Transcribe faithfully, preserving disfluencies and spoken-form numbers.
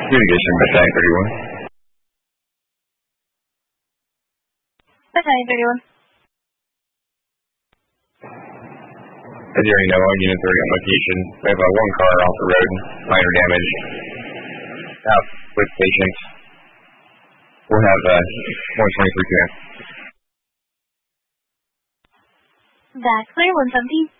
Communication, Battalion thirty-one. Battalion thirty-one. As you already know, Unit thirty on location. We have uh, one car off the road, minor damage. Out with patients. We'll have uh, one twenty-three command. That's clear, one seventeen.